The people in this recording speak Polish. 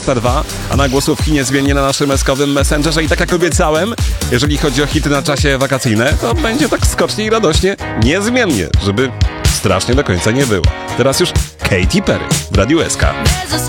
22, a na głosówki niezmiennie na naszym eskowym Messengerze. I tak jak obiecałem, jeżeli chodzi o hity na czasie wakacyjne, to będzie tak skocznie i radośnie, niezmiennie, żeby strasznie do końca nie było. Teraz już Katy Perry w Radiu SK.